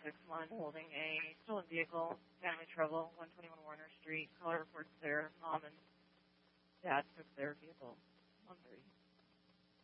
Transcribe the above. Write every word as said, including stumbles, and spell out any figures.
six one holding a stolen vehicle, family trouble, one twenty-one Warner Street. Caller reports their mom and dad took their vehicle. one thirty.